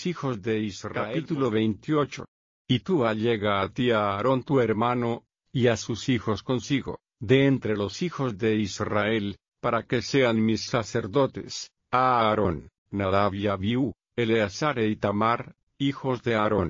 los hijos de Israel. Capítulo 28. Y tú allega a ti a Aarón tu hermano, y a sus hijos consigo, de entre los hijos de Israel, para que sean mis sacerdotes, a Aarón, Nadab y Abiú, Eleazar e Itamar, hijos de Aarón.